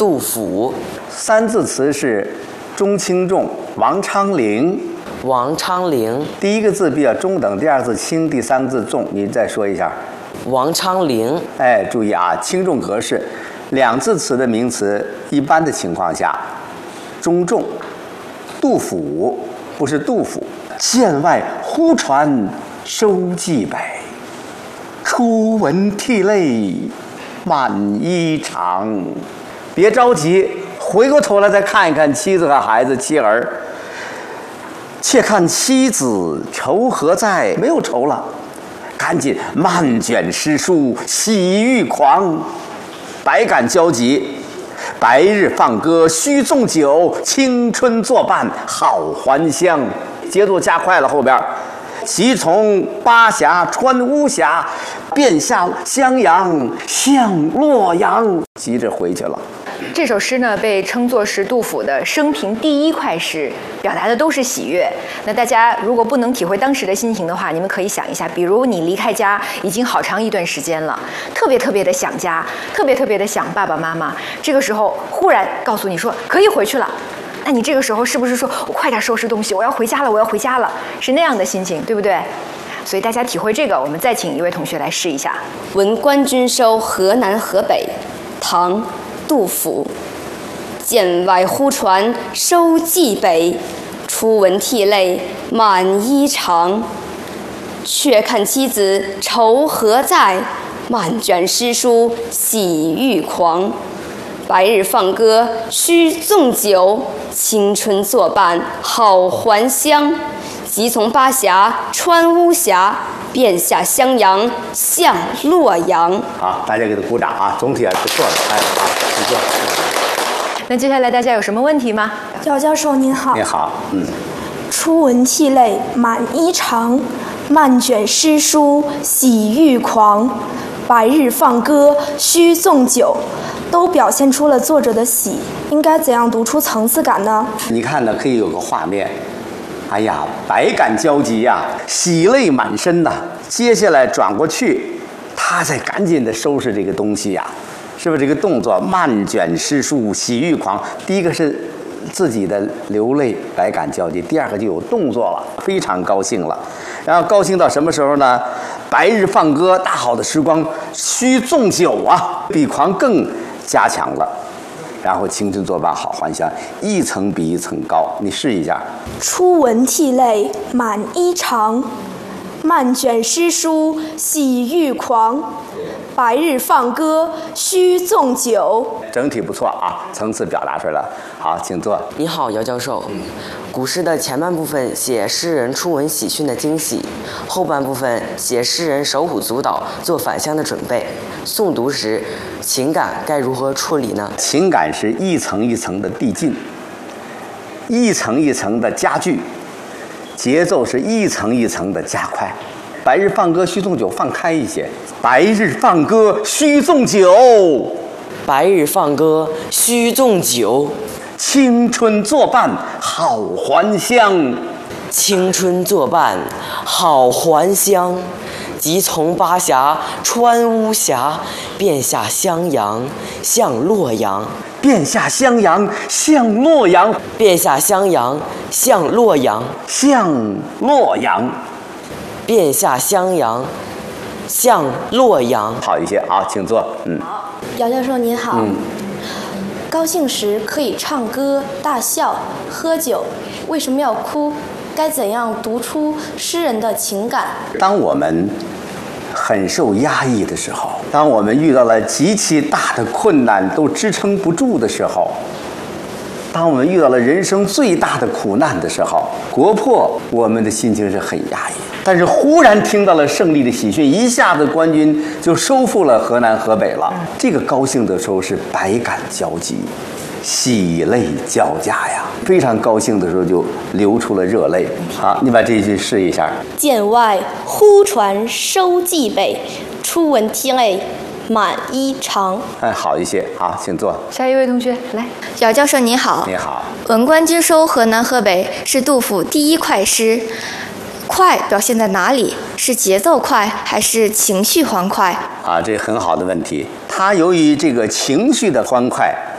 杜甫。 三字词是钟轻重、王昌龄。 王昌龄。 第一个字比较中等，第二字轻，第三个字重。你再说一下。 王昌龄。 哎，注意啊，轻重格式。两字词的名词，一般的情况下，中重。杜甫不是杜甫。剑外忽传收蓟北，初闻涕泪满衣裳。别着急，回过头来再看一看妻子和孩子妻儿。且看妻子愁何在？没有愁了，赶紧漫卷诗书喜欲狂，百感交集。白日放歌须纵酒，青春作伴好还乡。节奏加快了，后边即从巴峡穿巫峡，便下襄阳向洛阳。急着回去了。 这首诗呢，被称作是杜甫的生平第一快诗，表达的都是喜悦。那大家如果不能体会当时的心情的话，你们可以想一下，比如你离开家已经好长一段时间了，特别的想家，特别的想爸爸妈妈。这个时候忽然告诉你说可以回去了，那你这个时候是不是说我快点收拾东西，我要回家了，我要回家了，是那样的心情，对不对？所以大家体会这个，我们再请一位同学来试一下。 闻官军收河南河北，唐·杜甫。剑外忽传收蓟北，初闻涕泪满衣裳。却看妻子愁何在？漫卷诗书喜欲狂。白日放歌须纵酒，青春作伴好还乡。即从巴峡穿巫峡，便下襄阳向洛阳。 好，大家给他鼓掌啊！总体还是不错的。哎，好，请坐。 那接下来大家有什么问题吗？ 姚教授您好。 你好， 初闻涕泪满衣裳，漫卷诗书喜欲狂。白日放歌须纵酒，都表现出了作者的喜，应该怎样读出层次感呢？ 你看呢，可以有个画面。哎呀，百感交集呀，喜泪满身呐。接下来转过去，他再赶紧的收拾这个东西呀，是不是这个动作漫卷诗书喜欲狂？第一个是自己的流泪，百感交集；第二个就有动作了，非常高兴了。然后高兴到什么时候呢？白日放歌，大好的时光，须纵酒啊，比狂更加强了。然后青春作伴好还乡，一层比一层高。你试一下。 初闻涕泪满衣裳，漫卷诗书喜欲狂。白日放歌须纵酒。整体不错啊，层次表达出来了。好，请坐。 你好，姚教授。古诗的前半部分写诗人初闻喜讯的惊喜，后半部分写诗人手舞足蹈做返乡的准备。诵读时，情感该如何处理呢？ 情感是一层一层的递进，一层一层的加剧，节奏是一层一层的加快。白日放歌须纵酒，放开一些。白日放歌须纵酒， 白日放歌须纵酒。 青春作伴好还乡， 青春作伴好还乡。即从巴峡穿巫峡，便下襄阳向洛阳。 便下襄阳向洛阳， 便下襄阳向洛阳， 向洛阳， 便下襄阳向洛阳。 好一些啊，请坐。 姚教授您好。高兴时可以唱歌、大笑、喝酒，为什么要哭？该怎样读出诗人的情感？ 当我们很受压抑的时候，当我们遇到了极其大的困难都支撑不住的时候，当我们遇到了人生最大的苦难的时候，国破，我们的心情是很压抑。但是忽然听到了胜利的喜讯，一下子官军就收复了河南河北了。这个高兴的时候是百感交集，喜泪交加呀，非常高兴的时候就流出了热泪。好，你把这一句试一下。 剑外忽传收蓟北，初闻涕泪满衣裳。 哎，好一些。好，请坐。 下一位同学来。 姚教授您好。 你好。 闻官军收河南河北是杜甫第一快诗，快表现在哪里？是节奏快还是情绪欢快？ 啊，这很好的问题。他由于这个情绪的欢快，